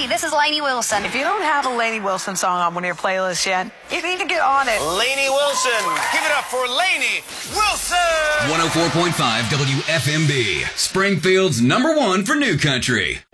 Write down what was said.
Hey, this is Lainey Wilson. If you don't have a Lainey Wilson song on one of your playlists yet, you need to get on it. Lainey Wilson. Give it up for Lainey Wilson. 104.5 WFMB, Springfield's #1 for new country.